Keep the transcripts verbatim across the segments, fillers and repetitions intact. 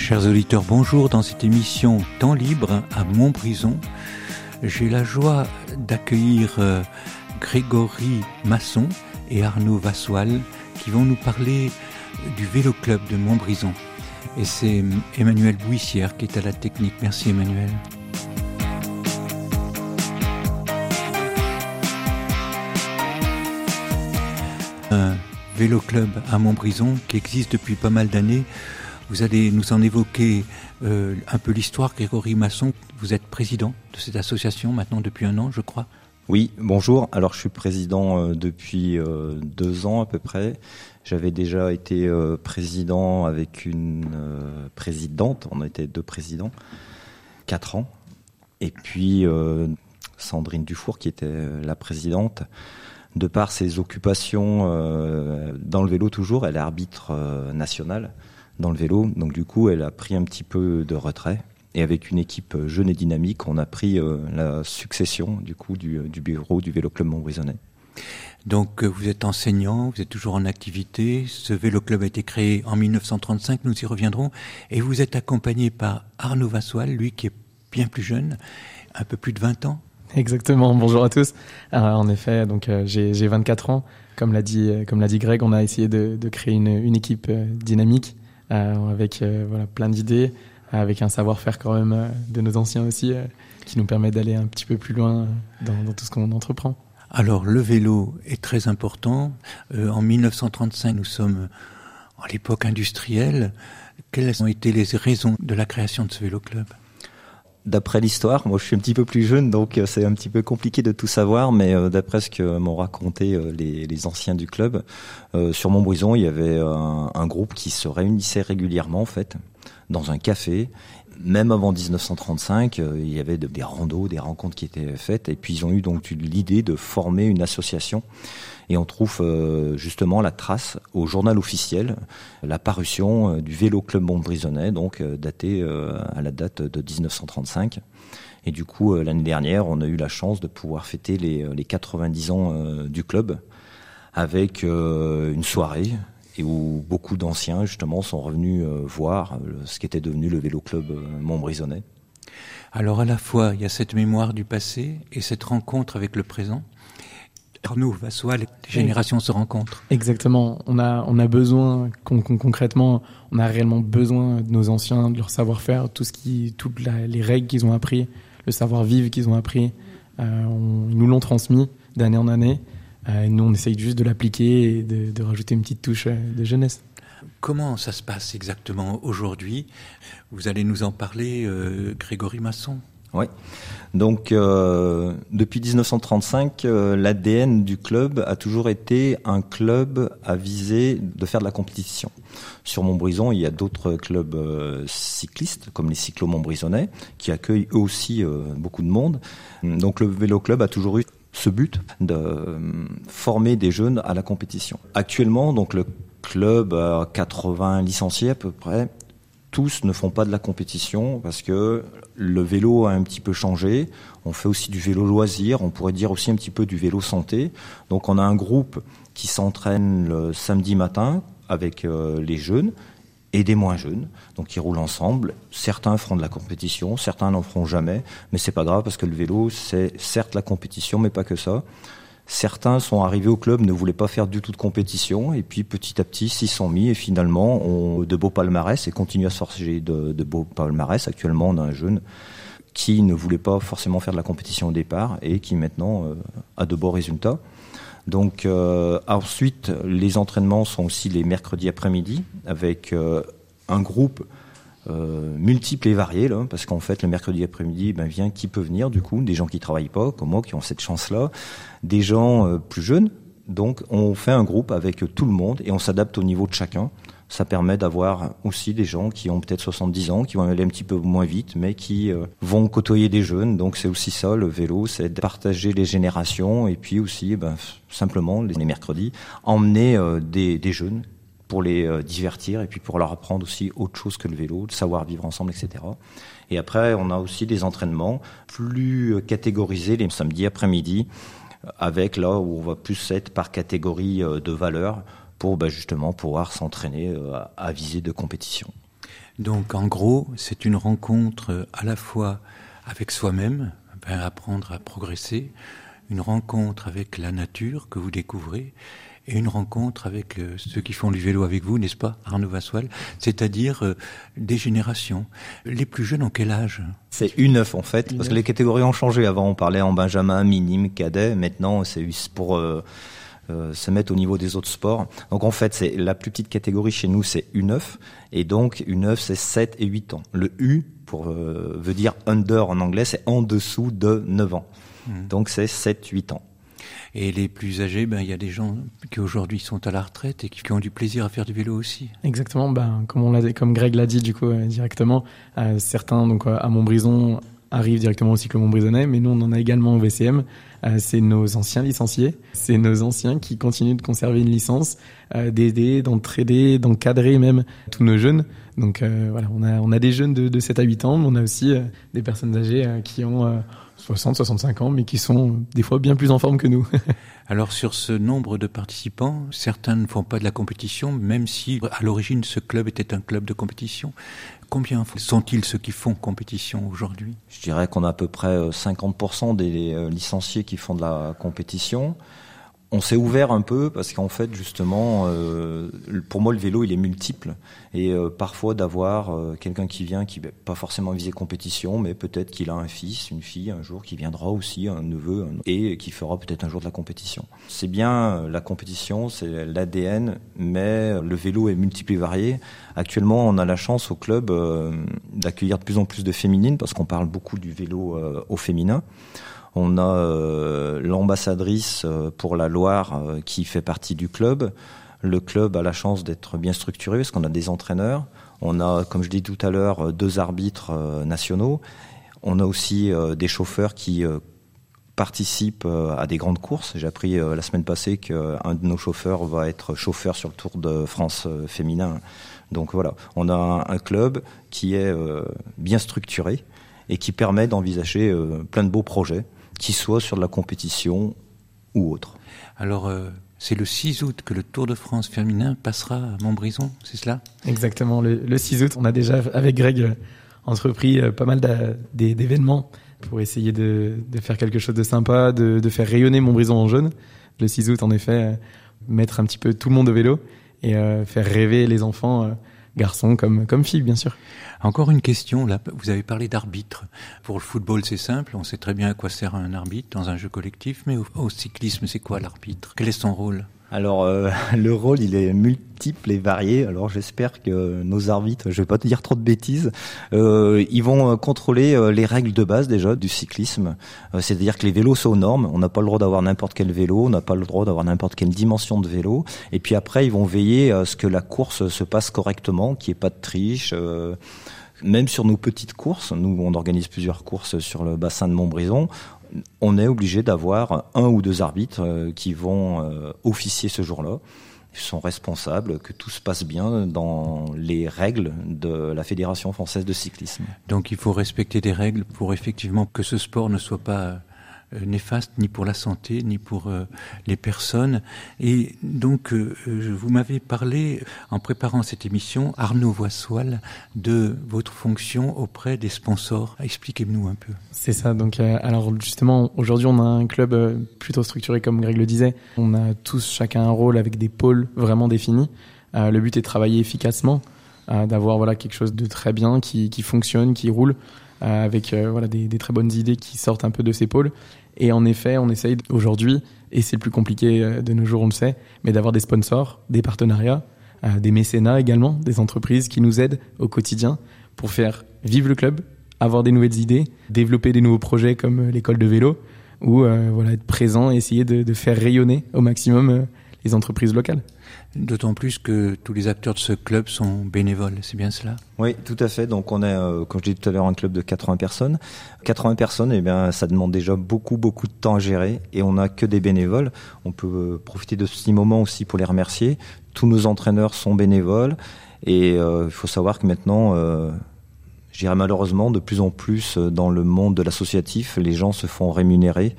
Chers auditeurs, bonjour. Dans cette émission Temps libre à Montbrison, j'ai la joie d'accueillir euh, Grégory Masson et Arnaud Vassoal qui vont nous parler du Vélo Club de Montbrison. Et c'est Emmanuel Bouissière qui est à la technique. Merci Emmanuel. Un Vélo Club à Montbrison qui existe depuis pas mal d'années. Vous allez nous en évoquer euh, un peu l'histoire. Grégory Masson, vous êtes président de cette association maintenant depuis un an, je crois. Oui, bonjour. Alors, je suis président euh, depuis euh, deux ans à peu près. J'avais déjà été euh, président avec une euh, présidente. On était deux présidents, quatre ans. Et puis, euh, Sandrine Dufour, qui était euh, la présidente. De par ses occupations euh, dans le vélo toujours, elle est arbitre euh, nationale dans le vélo. Donc du coup, elle a pris un petit peu de retrait. Et avec une équipe jeune et dynamique, on a pris euh, la succession du coup du, du bureau du Vélo Club Montbrisonnais. Donc vous êtes enseignant, vous êtes toujours en activité. Ce Vélo Club a été créé en dix-neuf cent trente-cinq, nous y reviendrons. Et vous êtes accompagné par Arnaud Vassoal, lui qui est bien plus jeune, un peu plus de vingt ans. Exactement, bonjour à tous. Alors, en effet, donc euh, j'ai, j'ai vingt-quatre ans. Comme l'a dit, euh, comme l'a dit Greg, on a essayé de, de créer une, une équipe euh, dynamique euh, avec euh, voilà, plein d'idées, avec un savoir-faire quand même euh, de nos anciens aussi, euh, qui nous permet d'aller un petit peu plus loin dans, dans tout ce qu'on entreprend. Alors le vélo est très important. Euh, en dix-neuf cent trente-cinq, nous sommes à l'époque industrielle. Quelles ont été les raisons de la création de ce Vélo Club ? D'après l'histoire, moi je suis un petit peu plus jeune, donc c'est un petit peu compliqué de tout savoir, mais euh, d'après ce que m'ont raconté euh, les, les anciens du club, euh, sur Montbrison, il y avait un, un groupe qui se réunissait régulièrement en fait, dans un café. Même avant dix-neuf cent trente-cinq, euh, il y avait de, des randos, des rencontres qui étaient faites, et puis ils ont eu donc l'idée de former une association. Et on trouve euh, justement la trace au journal officiel, la parution euh, du Vélo Club Montbrisonnais, donc euh, daté euh, à la date de dix-neuf cent trente-cinq. Et du coup, euh, l'année dernière, on a eu la chance de pouvoir fêter les, les quatre-vingt-dix ans euh, du club avec euh, une soirée et où beaucoup d'anciens justement sont revenus euh, voir euh, ce qu'était devenu le Vélo Club euh, Montbrisonnais. Alors à la fois, il y a cette mémoire du passé et cette rencontre avec le présent. Arnaud Vassoal, les générations se rencontrent. Exactement. On a, on a besoin, con, con, concrètement, on a réellement besoin de nos anciens, de leur savoir-faire, tout ce qui, toutes la, les règles qu'ils ont appris, le savoir-vivre qu'ils ont appris. Euh, on, ils nous l'ont transmis d'année en année. Euh, et nous, on essaye juste de l'appliquer et de, de rajouter une petite touche de jeunesse. Comment ça se passe exactement aujourd'hui ? Vous allez nous en parler, euh, Grégory Masson. Oui, donc euh, depuis dix-neuf cent trente-cinq, euh, l'A D N du club a toujours été un club à viser de faire de la compétition. Sur Montbrison, il y a d'autres clubs euh, cyclistes, comme les Cyclos Montbrisonnais, qui accueillent eux aussi euh, beaucoup de monde. Donc le Vélo Club a toujours eu ce but de euh, former des jeunes à la compétition. Actuellement, donc le club a quatre-vingts licenciés à peu près. Tous ne font pas de la compétition parce que le vélo a un petit peu changé. On fait aussi du vélo loisir, on pourrait dire aussi un petit peu du vélo santé. Donc on a un groupe qui s'entraîne le samedi matin avec euh, les jeunes et des moins jeunes. Donc ils roulent ensemble. Certains feront de la compétition, certains n'en feront jamais. Mais c'est pas grave parce que le vélo, c'est certes la compétition, mais pas que ça. Certains sont arrivés au club, ne voulaient pas faire du tout de compétition, et puis petit à petit s'y sont mis, et finalement ont de beaux palmarès et continuent à se forger de, de beaux palmarès. Actuellement, on a un jeune qui ne voulait pas forcément faire de la compétition au départ, et qui maintenant euh, a de beaux résultats. Donc euh, ensuite, les entraînements sont aussi les mercredis après-midi, avec euh, un groupe Euh, multiples et variés là, parce qu'en fait le mercredi après-midi ben, vient qui peut venir du coup, des gens qui travaillent pas comme moi qui ont cette chance là, des gens euh, plus jeunes, donc on fait un groupe avec tout le monde et on s'adapte au niveau de chacun. Ça permet d'avoir aussi des gens qui ont peut-être soixante-dix ans, qui vont aller un petit peu moins vite, mais qui euh, vont côtoyer des jeunes. Donc c'est aussi ça, le vélo, c'est de partager les générations et puis aussi ben, simplement les mercredis emmener euh, des, des jeunes pour les euh, divertir et puis pour leur apprendre aussi autre chose que le vélo, de savoir vivre ensemble, et cetera. Et après, on a aussi des entraînements plus catégorisés les samedis après-midi, avec là où on va plus être par catégorie euh, de valeur pour bah, justement pouvoir s'entraîner euh, à, à visée de compétition. Donc en gros, c'est une rencontre à la fois avec soi-même, ben, apprendre à progresser, une rencontre avec la nature que vous découvrez, et une rencontre avec euh, ceux qui font du vélo avec vous, n'est-ce pas, Arnaud Vassoal, c'est-à-dire euh, des générations. Les plus jeunes ont quel âge ? C'est U neuf en fait, parce que les catégories ont changé. Avant on parlait en benjamin, minime, cadet, maintenant c'est pour euh, euh, se mettre au niveau des autres sports. Donc en fait, c'est la plus petite catégorie chez nous, c'est U neuf, et donc U neuf c'est sept et huit ans. Le U pour euh, veut dire under en anglais, c'est en dessous de neuf ans. Mmh. Donc c'est sept huit ans. Et les plus âgés, ben, il y a des gens qui aujourd'hui sont à la retraite et qui ont du plaisir à faire du vélo aussi. Exactement, ben, comme, on l'a, comme Greg l'a dit du coup euh, directement, euh, certains donc, euh, à Montbrison arrivent directement au cycle montbrisonnais, mais nous on en a également au V C M. Euh, c'est nos anciens licenciés, c'est nos anciens qui continuent de conserver une licence, euh, d'aider, d'entraider, d'encadrer même tous nos jeunes. Donc euh, voilà, on a, on a des jeunes de, de sept à huit ans, mais on a aussi euh, des personnes âgées euh, qui ont... Euh, soixante, soixante-cinq ans, mais qui sont des fois bien plus en forme que nous. Alors sur ce nombre de participants, certains ne font pas de la compétition, même si à l'origine ce club était un club de compétition. Combien sont-ils ceux qui font compétition aujourd'hui ? Je dirais qu'on a à peu près cinquante pour cent des licenciés qui font de la compétition. On s'est ouvert un peu parce qu'en fait, justement, euh, pour moi, le vélo, il est multiple. Et euh, parfois, d'avoir euh, quelqu'un qui vient, qui n'est pas forcément visé compétition, mais peut-être qu'il a un fils, une fille, un jour, qui viendra aussi, un neveu, un... et qui fera peut-être un jour de la compétition. C'est bien la compétition, c'est l'A D N, mais le vélo est multiple et varié. Actuellement, on a la chance au club euh, d'accueillir de plus en plus de féminines, parce qu'on parle beaucoup du vélo euh, au féminin. On a euh, l'ambassadrice euh, pour la Loire euh, qui fait partie du club. Le club a la chance d'être bien structuré parce qu'on a des entraîneurs. On a, comme je dis tout à l'heure, deux arbitres euh, nationaux. On a aussi euh, des chauffeurs qui euh, participent euh, à des grandes courses. J'ai appris euh, la semaine passée qu'un de nos chauffeurs va être chauffeur sur le Tour de France euh, féminin. Donc voilà, on a un, un club qui est euh, bien structuré et qui permet d'envisager euh, plein de beaux projets, qu'ils soient sur de la compétition ou autre. Alors, euh, c'est le six août que le Tour de France féminin passera à Montbrison, c'est cela ? Exactement, le, le six août, on a déjà, avec Greg, euh, entrepris euh, pas mal d'a, des, d'événements pour essayer de, de faire quelque chose de sympa, de, de faire rayonner Montbrison en jaune. Le six août, en effet, euh, mettre un petit peu tout le monde au vélo et euh, faire rêver les enfants, euh, garçons comme, comme filles, bien sûr. Encore une question, là, vous avez parlé d'arbitre. Pour le football, c'est simple, on sait très bien à quoi sert un arbitre dans un jeu collectif, mais au, au cyclisme, c'est quoi l'arbitre ? Quel est son rôle ? Alors, euh, le rôle, il est multiple et varié. Alors, j'espère que nos arbitres, je vais pas te dire trop de bêtises, euh, ils vont contrôler euh, les règles de base déjà du cyclisme. Euh, c'est-à-dire que les vélos sont aux normes. On n'a pas le droit d'avoir n'importe quel vélo, on n'a pas le droit d'avoir n'importe quelle dimension de vélo. Et puis après, ils vont veiller à ce que la course se passe correctement, qu'il n'y ait pas de triche. Euh, même sur nos petites courses, nous, on organise plusieurs courses sur le bassin de Montbrison. On est obligé d'avoir un ou deux arbitres euh, qui vont euh, officier ce jour-là. Ils sont responsables que tout se passe bien dans les règles de la Fédération française de cyclisme. Donc il faut respecter des règles pour effectivement que ce sport ne soit pas euh, néfaste ni pour la santé ni pour euh, les personnes. Et donc euh, vous m'avez parlé en préparant cette émission, Arnaud Vassoal, de votre fonction auprès des sponsors. Expliquez-nous un peu. C'est ça, donc euh, alors justement aujourd'hui on a un club euh, plutôt structuré comme Greg le disait. On a tous chacun un rôle avec des pôles vraiment définis. Euh, le but est de travailler efficacement, euh, d'avoir voilà quelque chose de très bien qui, qui fonctionne, qui roule, euh, avec euh, voilà des, des très bonnes idées qui sortent un peu de ces pôles. Et en effet, on essaye aujourd'hui, et c'est le plus compliqué euh, de nos jours, on le sait, mais d'avoir des sponsors, des partenariats, euh, des mécénats également, des entreprises qui nous aident au quotidien pour faire vivre le club, avoir des nouvelles idées, développer des nouveaux projets comme l'école de vélo, ou euh, voilà, être présent et essayer de, de faire rayonner au maximum euh, les entreprises locales. D'autant plus que tous les acteurs de ce club sont bénévoles, c'est bien cela ? Oui, tout à fait. Donc on est, euh, comme je disais tout à l'heure, un club de quatre-vingts personnes. quatre-vingts personnes, eh bien, ça demande déjà beaucoup, beaucoup de temps à gérer et on n'a que des bénévoles. On peut euh, profiter de ce petit moment aussi pour les remercier. Tous nos entraîneurs sont bénévoles et euh, il faut savoir que maintenant... Euh, Je dirais malheureusement, de plus en plus dans le monde de l'associatif, les gens se font rémunérer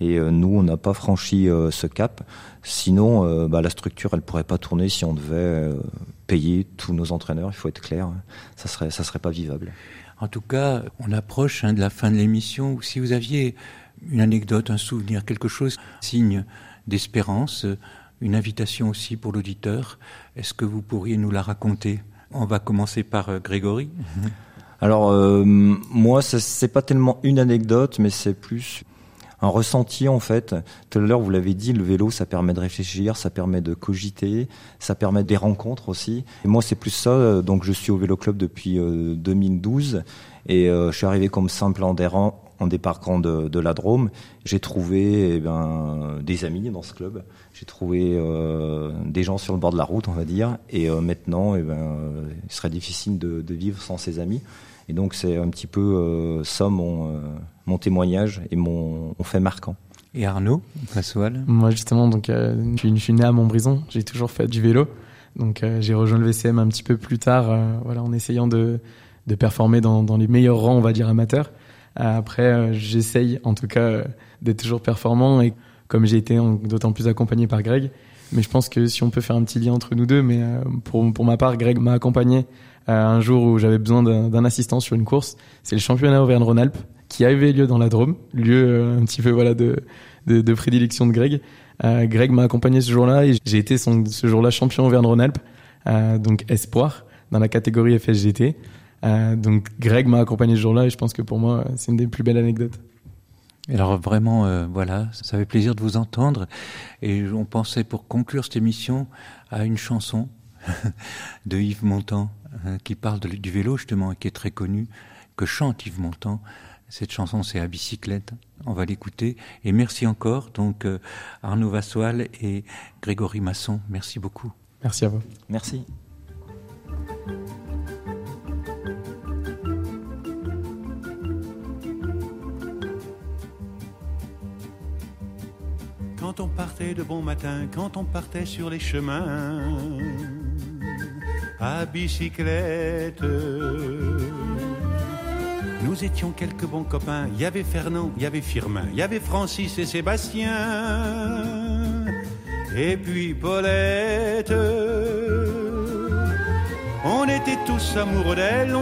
Et euh, nous, on n'a pas franchi euh, ce cap. Sinon, euh, bah, la structure, elle pourrait pas tourner si on devait euh, payer tous nos entraîneurs. Il faut être clair, ça serait, ça serait pas vivable. En tout cas, on approche hein, de la fin de l'émission. Si vous aviez une anecdote, un souvenir, quelque chose, signe d'espérance, une invitation aussi pour l'auditeur, est-ce que vous pourriez nous la raconter ? On va commencer par euh, Grégory. Alors, euh, moi, ça, c'est pas tellement une anecdote, mais c'est plus un ressenti, en fait. Tout à l'heure, vous l'avez dit, le vélo, ça permet de réfléchir, ça permet de cogiter, ça permet des rencontres aussi. Et moi, c'est plus ça. Donc, je suis au Vélo Club depuis euh, deux mille douze et euh, je suis arrivé comme simple adhérent en débarquant de, de la Drôme. J'ai trouvé eh ben, des amis dans ce club. J'ai trouvé euh, des gens sur le bord de la route, on va dire. Et euh, maintenant, eh ben, euh, il serait difficile de, de vivre sans ces amis. Et donc, c'est un petit peu euh, ça mon, euh, mon témoignage et mon, mon fait marquant. Et Arnaud Vassoal ? Moi, justement, donc, euh, je, suis, je suis né à Montbrison. J'ai toujours fait du vélo. Donc, euh, j'ai rejoint le V C M un petit peu plus tard, euh, voilà, en essayant de, de performer dans, dans les meilleurs rangs, on va dire, amateurs. Euh, après, euh, j'essaye, en tout cas, euh, d'être toujours performant. Et comme j'ai été en, d'autant plus accompagné par Greg. Mais je pense que si on peut faire un petit lien entre nous deux, mais euh, pour, pour ma part, Greg m'a accompagné euh, un jour où j'avais besoin d'un, d'un assistant sur une course. C'est le championnat Auvergne-Rhône-Alpes qui avait lieu dans la Drôme, lieu euh, un petit peu voilà de, de, de prédilection de Greg. Euh, Greg m'a accompagné ce jour-là et j'ai été son, ce jour-là champion Auvergne-Rhône-Alpes, euh, donc espoir dans la catégorie F S G T. Euh, donc Greg m'a accompagné ce jour-là et je pense que pour moi c'est une des plus belles anecdotes. Alors vraiment, euh, voilà, ça fait plaisir de vous entendre. Et on pensait pour conclure cette émission à une chanson de Yves Montand hein, qui parle de, du vélo justement, et qui est très connue, que chante Yves Montand. Cette chanson, c'est À bicyclette. On va l'écouter. Et merci encore, donc euh, Arnaud Vassoal et Grégory Masson. Merci beaucoup. Merci à vous. Merci. Quand on partait de bon matin, quand on partait sur les chemins, à bicyclette, nous étions quelques bons copains. Il y avait Fernand, il y avait Firmin, il y avait Francis et Sébastien, et puis Paulette. On était tous amoureux d'elle.